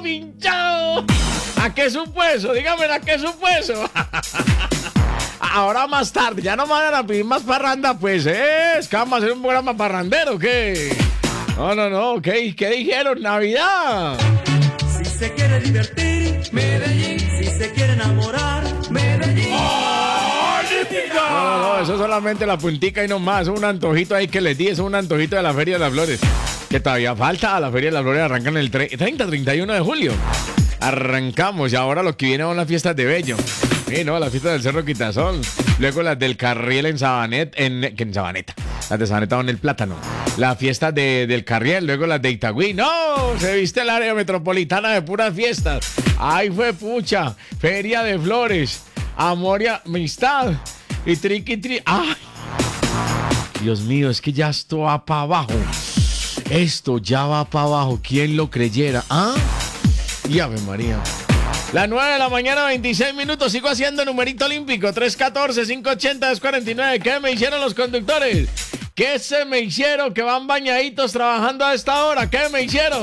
pinchado. ¿A qué supo eso? Dígame, ¿a qué supo eso? Ahora más tarde, ya no me van a pedir más parranda, pues, es que vamos a hacer un programa parrandero, ¿qué? No, ¿qué dijeron? ¿Navidad? Si se quiere divertir, Medellín. Si se quiere enamorar, Medellín. ¡Oh, no, eso es solamente la puntica y no más. Es un antojito ahí que les di, es un antojito de la Feria de las Flores. Que todavía falta, la Feria de las Flores arrancan el 31 de julio. Arrancamos y ahora lo que viene son las fiestas de Bello. Sí, no, las fiestas del Cerro Quitasol. Luego las del Carriel en Sabaneta. En Sabaneta. Las de Sabaneta son el Plátano. Las fiestas del Carriel, luego las de Itagüí. ¡No! Se viste el área metropolitana de puras fiestas. ¡Ay, fue pucha! Feria de Flores. Amor y amistad. Y triqui. ¡Ay! Dios mío, es que ya esto va para abajo. Esto ya va para abajo. ¿Quién lo creyera? ¿Ah? Y Ave María. Las 9 de la mañana, 26 minutos. Sigo haciendo numerito olímpico. 314-580-249. ¿Qué me hicieron los conductores? ¿Qué se me hicieron? Que van bañaditos trabajando a esta hora. ¿Qué me hicieron?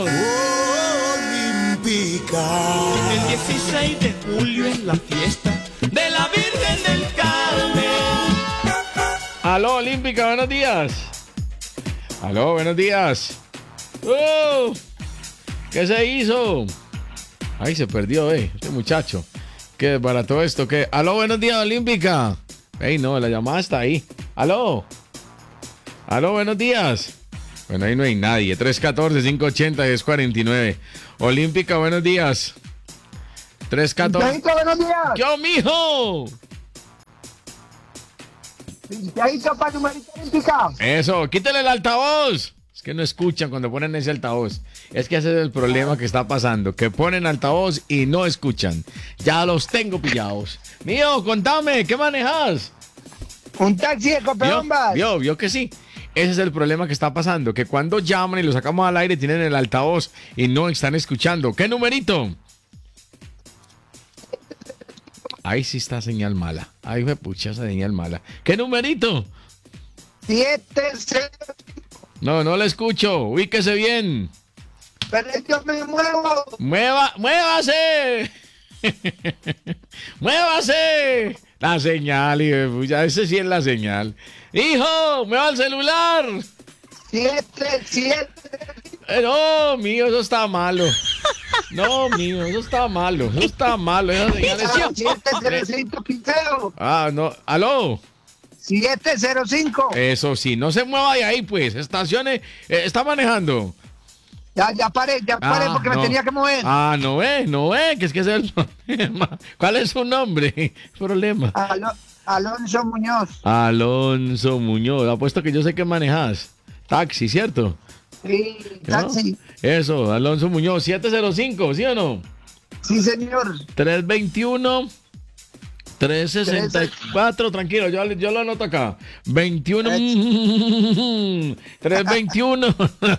Olímpica. El 16 de julio es la fiesta de la Virgen del Carmen. Aló, Olímpica, buenos días. Aló, buenos días. ¿Qué se hizo? Ay, se perdió, este muchacho. ¿Qué para todo esto? ¿Qué? Aló, buenos días, Olímpica. Ey, no, la llamada está ahí. Aló, buenos días. Bueno, ahí no hay nadie. 314-580-1049. Olímpica, buenos días. 314. Buenos días. ¡Yo, mijo! Para numerito olímpica. Eso, quítale el altavoz. Es que no escuchan cuando ponen ese altavoz. Es que ese es el problema que está pasando, que ponen altavoz y no escuchan. Ya los tengo pillados. Mío, contame, ¿qué manejas? Un taxi de Copeombas. Vio que sí. Ese es el problema que está pasando, que cuando llaman y lo sacamos al aire tienen el altavoz y no están escuchando. ¿Qué numerito? Ahí sí está señal mala. Ahí me pucha esa señal mala. ¿Qué numerito? 70. No le escucho. Ubíquese bien. Pero yo me muevo. ¡Muévase! ¡Muévase! La señal, hijo de pucha. Ese sí es la señal. ¡Hijo! ¡Mueva el celular! 7. No, mío, eso está malo. No, mío, eso está malo. Eso está malo. Esa señal es... 705 Quintero. Ah, no. ¿Aló? 705. Eso sí, no se mueva de ahí, pues. Estaciones. ¿Está manejando? Ya paré porque no. me tenía que mover. No que es que ese es el problema. ¿Cuál es su nombre? Problema. Alonso Muñoz. Alonso Muñoz. Apuesto que yo sé que manejas. Taxi, ¿cierto? Sí, taxi. ¿No? Eso, Alonso Muñoz. 705, ¿sí o no? Sí, señor. 321-364, tranquilo, yo lo anoto acá. 21 321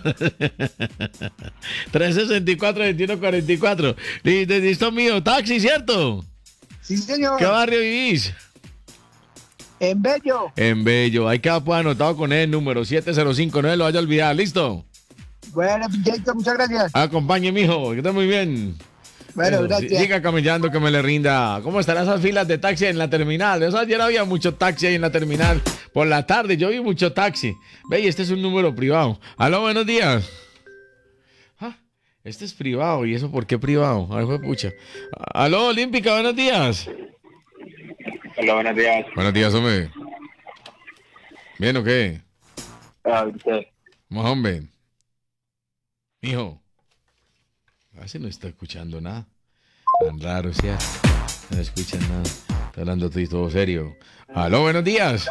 364 2144. Listo, mío, taxi, ¿cierto? Sí, señor. ¿Qué barrio vivís? En Bello. En Bello, ahí queda pues anotado con el número 705, no se lo vaya a olvidar, ¿listo? Bueno, Jason, muchas gracias. Acompañe, mijo, que esté muy bien. Bueno, gracias. Siga caminando que me le rinda. ¿Cómo estarán esas filas de taxi en la terminal? Eso ayer había mucho taxi ahí en la terminal. Por la tarde yo vi mucho taxi. Ve, y este es un número privado. Aló, buenos días. Este es privado. ¿Y eso por qué privado? Ay, fue pucha. Aló, Olímpica, buenos días. Hola, buenos días. Buenos días, hombre. ¿Bien o qué? ¿Usted? Vamos, hombre. Mijo. Así no está escuchando nada. Tan raro, sea. No escuchan nada. Está hablando todo serio. Aló, buenos días.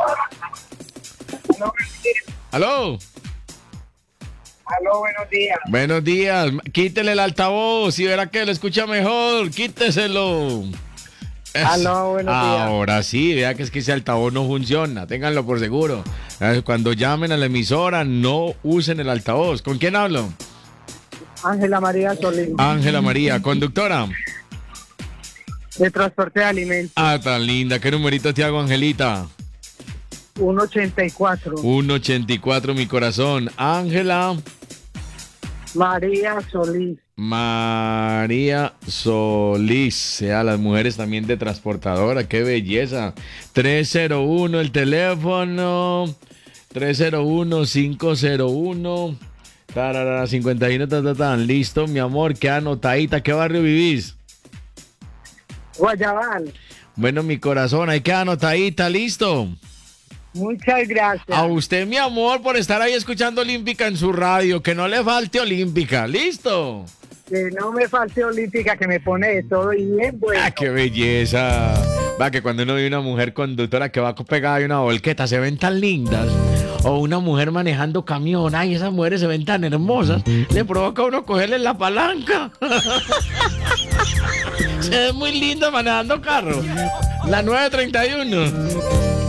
Aló. Aló, buenos días. Buenos días. Quítele el altavoz y verá que lo escucha mejor. Quíteselo. Aló, buenos días. Ahora sí, vea que es que ese altavoz no funciona. Ténganlo por seguro. Cuando llamen a la emisora, no usen el altavoz. ¿Con quién hablo? Ángela María Solís. Ángela María, conductora. De transporte de alimentos. Tan linda. ¿Qué numerito te hago, Angelita? 184. 184, mi corazón. Ángela. María Solís. María Solís, a las mujeres también de transportadora, qué belleza. 301 el teléfono, 301-501, 51, listo, mi amor, qué anotadita, ¿qué barrio vivís? Guayabal. Bueno, mi corazón, ahí queda anotadita, listo. Muchas gracias. A usted, mi amor, por estar ahí escuchando Olímpica en su radio, que no le falte Olímpica, listo. Que no me falte Olímpica, que me pone de todo y bien bueno. ¡Ah, qué belleza! Va, que cuando uno ve una mujer conductora que va pegada de una volqueta, se ven tan lindas. O una mujer manejando camión, ay, esas mujeres se ven tan hermosas. Le provoca a uno cogerle la palanca. Se ve muy linda manejando carro. La 931.